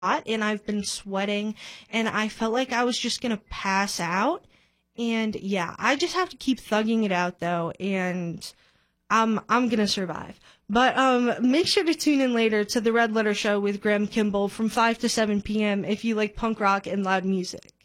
hot and I've been sweating and I felt like I was just gonna pass out. And yeah, I just have to keep thugging it out though, and I'm gonna survive. But make sure to tune in later to the Red Letter Show with Graham Kimball from 5 to 7 p.m. if you like punk rock and loud music.